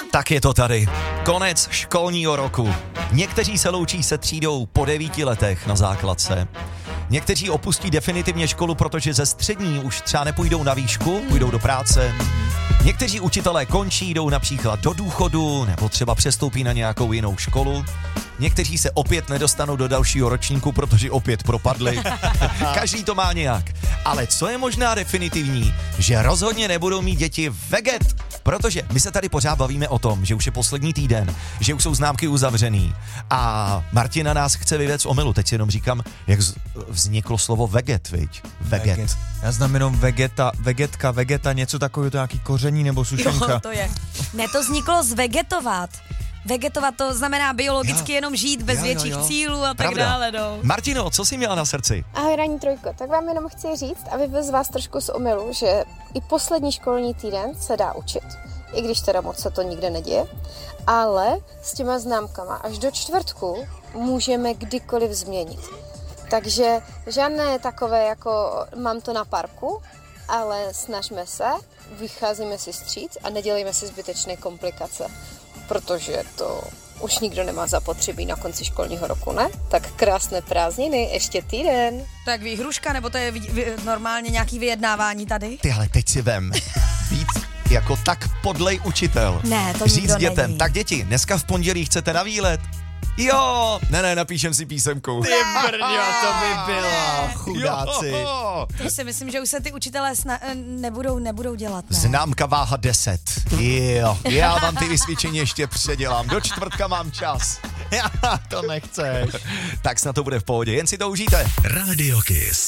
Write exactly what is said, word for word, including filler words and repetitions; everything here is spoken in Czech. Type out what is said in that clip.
Tak je to tady. Konec školního roku. Někteří se loučí se třídou po devíti letech na základce. Někteří opustí definitivně školu, protože ze střední už třeba nepůjdou na výšku, půjdou do práce. Někteří učitelé končí, jdou například do důchodu, nebo třeba přestoupí na nějakou jinou školu. Někteří se opět nedostanou do dalšího ročníku, protože opět propadli. Každý to má nějak. Ale co je možná definitivní, že rozhodně nebudou mít děti veget. Protože my se tady pořád bavíme o tom, že už je poslední týden, že už jsou známky uzavřený. A Martina nás chce vyvést z omylu. Teď si jenom říkám, jak vzniklo slovo veget, viď? Veget. veget. Já znám jenom vegeta, vegetka, vegeta, něco takového, to nějaký koření nebo sušenka. Jo, to je. Ne, to vzniklo z vegetovat. Vegetovat to znamená biologicky jo. jenom žít bez jo, větších jo, jo. cílů a tak Pravda. dále. No. Martino, co jsi měla na srdci? Ahoj, ranní trojko, tak vám jenom chci říct a vyvez vás trošku z omylu, že i poslední školní týden se dá učit, i když teda moc se to nikde neděje, ale s těma známkama až do čtvrtku můžeme kdykoliv změnit. Takže žádné takové jako mám to na parku, ale snažme se, vycházíme si vstříc a nedělejme si zbytečné komplikace. Protože to už nikdo nemá zapotřebí na konci školního roku, ne? Tak krásné prázdniny, ještě týden. Tak výhruška, nebo to je vy, vy, normálně nějaký vyjednávání tady? Ty, ale teď si vem. Víc jako tak podlej učitel. Ne, to Říct nikdo dětem, není. Tak děti, dneska v pondělí chcete na výlet? Jo, ne, ne, napíšem si písemku. Ty brňo, to by bylo, chudáci. Jo. To si myslím, že už se ty učitelé sna- nebudou, nebudou dělat, ne? Známka váha deset. Jo, já vám ty vysvědčení ještě předělám. Do čtvrtka mám čas. To nechceš. Tak snad to bude v pohodě, jen si to užijte. Radio Kiss.